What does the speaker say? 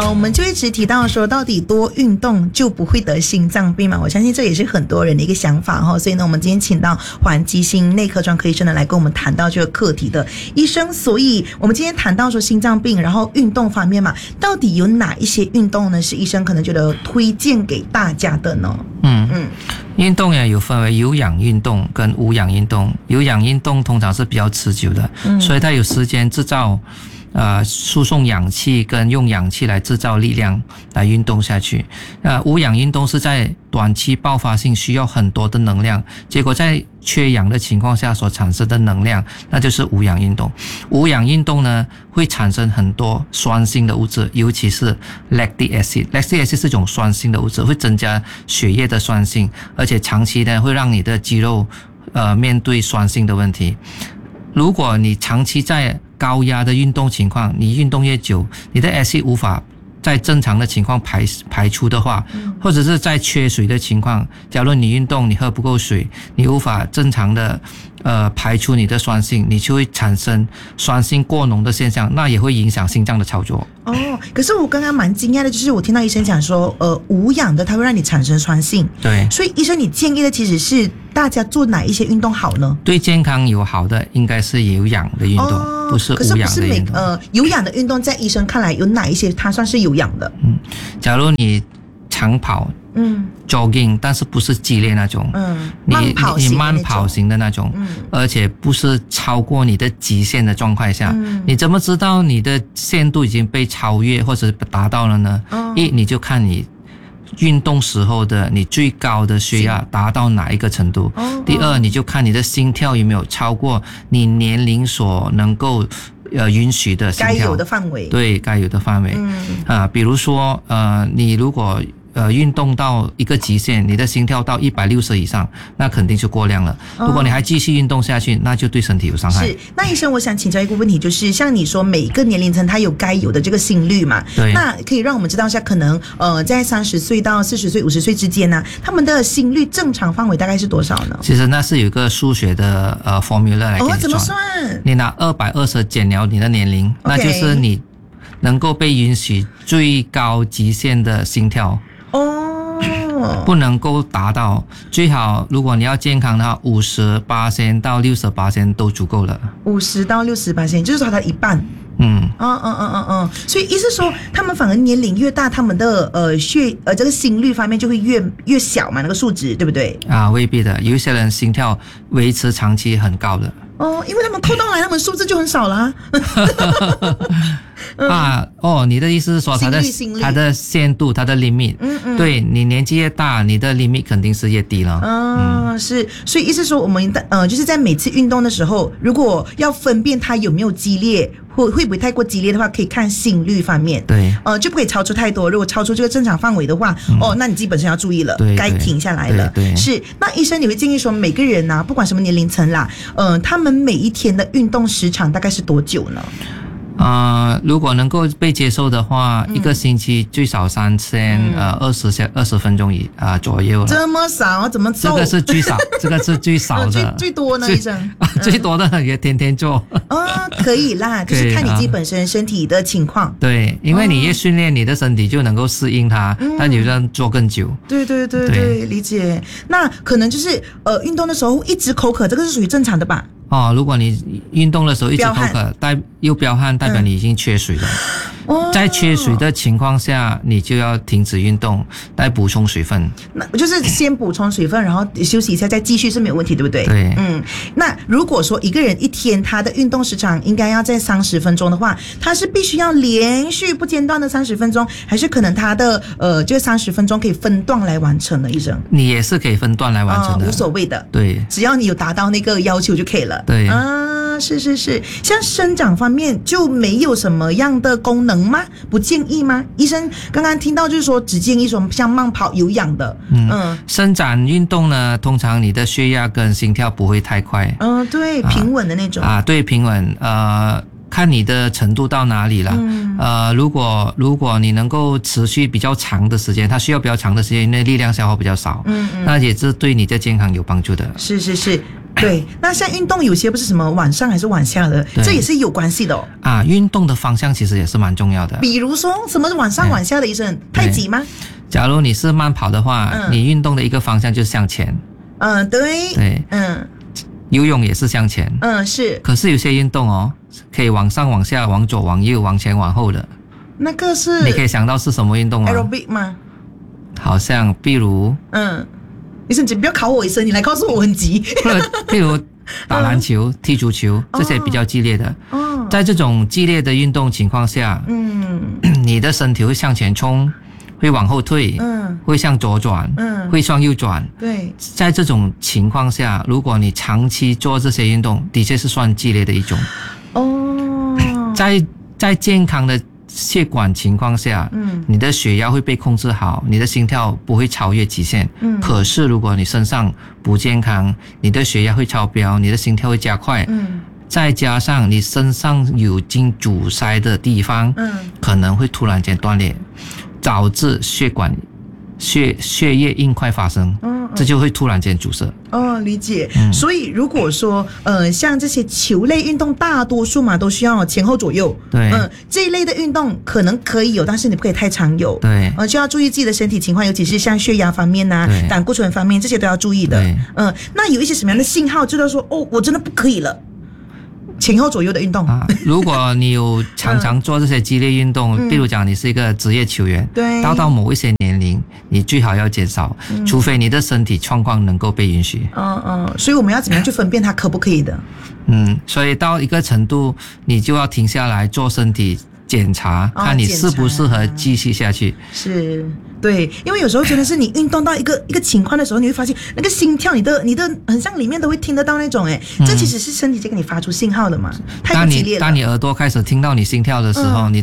我们就一直提到说，到底多运动就不会得心脏病嘛？我相信这也是很多人的一个想法哈。所以呢，我们今天请到环基心内科专科医生呢来跟我们谈到这个课题的医生。所以我们今天谈到说心脏病，然后运动方面嘛，到底有哪一些运动呢是医生可能觉得推荐给大家的呢？ 运动也有分为有氧运动跟无氧运动。有氧运动通常是比较持久的，所以它有时间制造输送氧气跟用氧气来制造力量来运动下去。无氧运动是在短期爆发性需要很多的能量，结果在缺氧的情况下所产生的能量，那就是无氧运动。无氧运动呢会产生很多酸性的物质，尤其是 lactic acid。lactic acid 是一种酸性的物质，会增加血液的酸性，而且长期呢会让你的肌肉面对酸性的问题。如果你长期在高压的运动情况，你运动越久，你的 acid 无法在正常的情况排出的话，或者是在缺水的情况，假如你运动你喝不够水，你无法正常的排出你的酸性，你就会产生酸性过浓的现象，那也会影响心脏的操作。 可是我刚刚蛮惊讶的，就是我听到医生讲说无氧的它会让你产生酸性。 对， 所以医生你建议的其实是大家做哪一些运动好呢？ 对健康有好的应该是有氧的运动，不是无氧的运动。 有氧的运动在医生看来有哪一些它算是有氧的？ 假如你长跑jogging， 但是不是激烈那种，你慢跑型的那种，而且不是超过你的极限的状况下，你怎么知道你的限度已经被超越或者达到了呢？你就看你运动时候的你最高的血压达到哪一个程度。第二，你就看你的心跳有没有超过你年龄所能够允许的心跳，该有的范围。 对，该有的范围。比如说你如果运动到一个极限，你的心跳到160以上，那肯定是过量了。如果你还继续运动下去，那就对身体有伤害。 是，那医生，我想请教一个问题，就是像你说每一个年龄层它有该有的这个心率嘛？ 对。 那可以让我们知道一下，可能在30岁到40岁、50岁之间呢，他们的心率正常范围大概是多少呢？ 其实那是有一个数学的formula 来给你算。 怎么算？ 你拿220减了你的年龄，那就是你能够被允许最高极限的心跳。不能够达到，最好如果你要健康的话，50%到60%都足够了。 50%到60%，就是说它的一半。所以意思说，他们反而年龄越大，他们的这个心率方面就会越小嘛，那个数值对不对？ 未必的，有一些人心跳维持长期很高的。 因为他们扣动来，他们数字就很少了。 你的意思是说它的限度，它的 limit，对，你年纪越大，你的 limit 肯定是越低了。 是，所以意思说我们就是在每次运动的时候，如果要分辨它有没有激烈，会不会太过激烈的话，可以看心率方面。 对， 就不可以超出太多。如果超出这个正常范围的话，那你基本上要注意了，该停下来了。 对， 是。那医生，你会建议说每个人不管什么年龄层啦，他们每一天的运动时长大概是多久呢？ 如果能够被接受的话，一个星期最少3次，20分钟左右了。 这么少，怎么做？ 这个是最少，这个是最少的。 最多呢，医生？ 最多的也天天做。 可以啦，就是看你自己本身身体的情况。 对，因为你越训练，你的身体就能够适应它，但你要做更久。 对，理解。那可能就是运动的时候一直口渴，这个是属于正常的吧？ 如果你运动的时候一直口渴，又飙汗，代表你已经缺水了。在缺水的情况下，你就要停止运动，再补充水分。 那就是先补充水分，然后休息一下，再继续是没有问题，对不对？ 对。 那如果说一个人一天他的运动时长应该要在30分钟的话，他是必须要连续不间断的30分钟，还是可能他的这30分钟可以分段来完成的？医生， 你也是可以分段来完成的， 无所谓的。 对， 只要你有达到那个要求就可以了。 对。 是，像生长方面就没有什么样的功能吗？不建议吗？医生刚刚听到就是说只建议说像慢跑有氧的。 伸展运动呢，通常你的血压跟心跳不会太快。 对，平稳的那种。 对，平稳。看你的程度到哪里了。如果你能够持续比较长的时间，它需要比较长的时间，因为力量消耗比较少。那也是对你的健康有帮助的。 是。 对，那像运动有些不是什么晚上还是晚下的，这也是有关系的哦。 啊，运动的方向其实也是蛮重要的。 比如说什么晚上晚下的医生，太极吗？ 假如你是慢跑的话，你运动的一个方向就是向前。 对， 游泳也是向前。 是。 可是有些运动哦，可以往上、往下、往左、往右、往前、往后的。 那个是你可以想到是什么运动吗 ？Aerobic 吗？ 好像，比如， 医生，你不要考我医生，你来告诉我很急。 譬如打篮球、踢足球这些比较激烈的。在这种激烈的运动情况下，你的身体会向前冲，会往后退，会向左转，会向右转。 对， 在这种情况下，如果你长期做这些运动，的确是算激烈的一种。在健康的血管情况下，你的血压会被控制好，你的心跳不会超越极限。可是如果你身上不健康，你的血压会超标，你的心跳会加快。再加上你身上有经阻塞的地方，可能会突然间断裂，导致血液硬块发生，这就会突然间阻塞。 理解。所以如果说像这些球类运动，大多数嘛都需要前后左右。 对。 这一类的运动可能可以有，但是你不可以太常有。 对。 就要注意自己的身体情况，尤其是像血压方面啊、胆固醇方面，这些都要注意的。那有一些什么样的信号知道说我真的不可以了？前后左右的运动如果你有常常做这些激烈运动，比如讲你是一个职业球员， 对， 到某一些年龄，你最好要减少，除非你的身体状况能够被允许。 所以我们要怎么样去分辨它可不可以的？ 所以到一个程度，你就要停下来做身体检查，看你适不适合继续下去。 是，对，因为有时候真的是你运动到一个情况的时候，你会发现那个心跳，你的很像里面都会听得到那种，这其实是身体在给你发出信号的嘛。太激烈了。 当你耳朵开始听到你心跳的时候，你